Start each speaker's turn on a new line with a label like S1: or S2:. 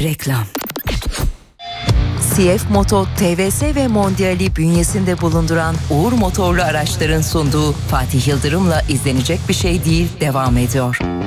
S1: Reklam. CF Moto, TVS ve Mondial'i bünyesinde bulunduran Uğur Motorlu Araçların sunduğu Fatih Yıldırım'la izlenecek bir şey değil devam ediyor.